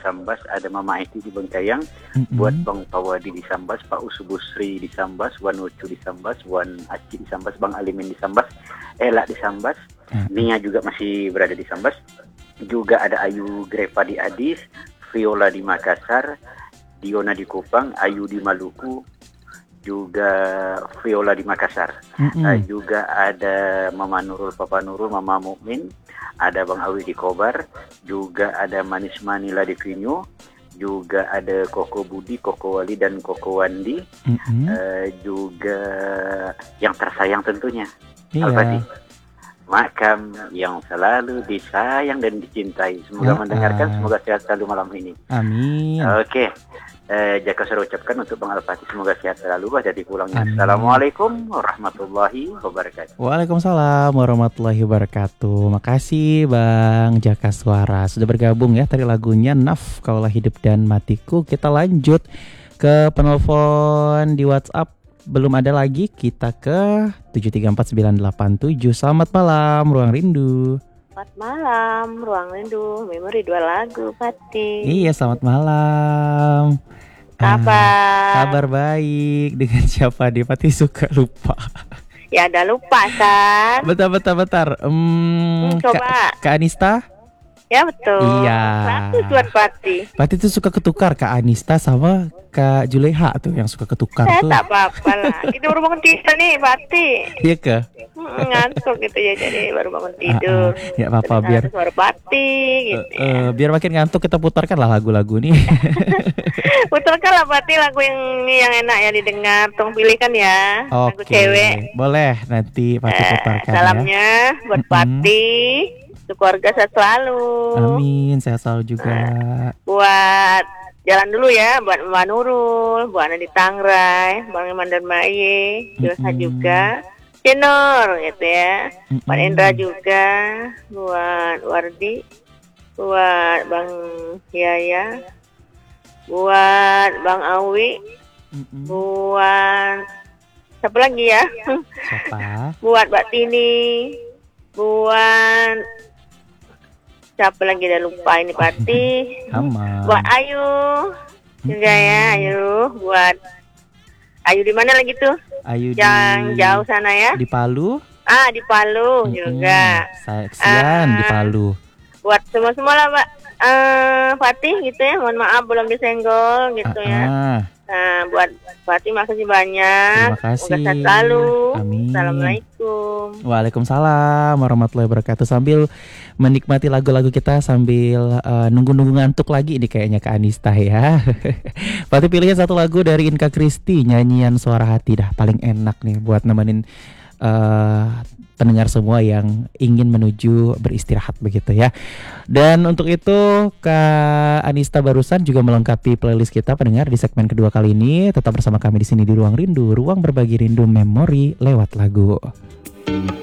Sambas, ada Mama Eti di Bengkayang, buat Bang Pawadi di Sambas, Pak Usubusri di Sambas, Wan Ucu di Sambas, Wan Aci di Sambas, Bang Alimin di Sambas, Ela di Sambas, Nia juga masih berada di Sambas, juga ada Ayu Grepa di Adis, Viola di Makassar, Diona di Kupang, Ayu di Maluku, juga Viola di Makassar. Juga ada Mama Nurul, Papa Nurul, Mama Mukmin, ada Bang Awi di Kobar, juga ada Manis Manila di Vinyo, juga ada Koko Budi, Koko Wali, dan Koko Wandi, juga yang tersayang tentunya, Al-Fatih. Makam yang selalu disayang dan dicintai. Semoga mendengarkan, semoga sehat selalu malam ini. Amin. Oke. Jaka saya ucapkan untuk Bang Al-Fatih semoga sehat selalu, jadi pulangnya. Assalamualaikum warahmatullahi wabarakatuh. Waalaikumsalam warahmatullahi wabarakatuh. Makasih Bang Jaka Suara sudah bergabung ya. Tadi lagunya Naf Kaulah Hidup dan Matiku. Kita lanjut ke penelpon di WhatsApp. Belum ada lagi, kita ke 7349987. Selamat malam Ruang Rindu. Selamat malam, Ruang Rindu, memori 2 lagu, Fatih. Iya, selamat malam. Kabar baik. Dengan siapa dia? Fatih suka lupa. Ya ada lupa kan? Bentar. Coba. Kak Anista? Ya betul. Iya. Satu buat Fatih. Fatih tuh suka ketukar Kak Anista sama Kak Juleha tuh yang suka ketukar tuh. Tak apa-apa lah. Kita baru bangun tidur nih, Fatih. Iya ke? Ngantuk gitu ya, jadi baru bangun tidur. Ya apa-apa biar suara Fatih gitu. Biar makin ngantuk kita putarkan lah lagu-lagu nih. Putarkan lah Fatih lagu yang enak ya didengar. Tolong pilihkan ya. Lagu cewek. Boleh nanti Fatih putarkan. Salamnya buat Fatih. Keluarga sehat selalu. Amin, sehat selalu juga. Buat jalan dulu ya, buat Mbak Nurul, buat Ana di Tangrai, Bang Iman dan Maye, Josa juga, Jenor gitu ya, Pak Endra juga, buat Wardi, buat Bang Yaya, buat Bang Awi, buat siapa lagi ya? Siapa? Buat Mbak Tini, buat siapa lagi udah lupa ini Pati. Buat Ayu juga ya, Ayu. Buat Ayu di mana lagi tuh? Ayu yang jauh sana ya? Di Palu. Di Palu juga. Saksian di Palu. Buat semua lah Pak Fatih gitu ya. Mohon maaf belum disenggol gitu ya. Nah, buat Fatih makasih banyak. Terima kasih. Semoga sehat selalu. Amin. Assalamualaikum. Waalaikumsalam warahmatullahi wabarakatuh. Sambil menikmati lagu-lagu kita sambil nunggu-nunggu ngantuk lagi ini kayaknya Kak Anista ya. Fatih pilihnya satu lagu dari Inka Kristi, Nyanyian Suara Hati, dah paling enak nih buat nemenin pendengar semua yang ingin menuju beristirahat begitu ya. Dan untuk itu Kak Anista barusan juga melengkapi playlist kita pendengar di segmen kedua kali ini. Tetap bersama kami di sini di Ruang Rindu, ruang berbagi rindu memori lewat lagu.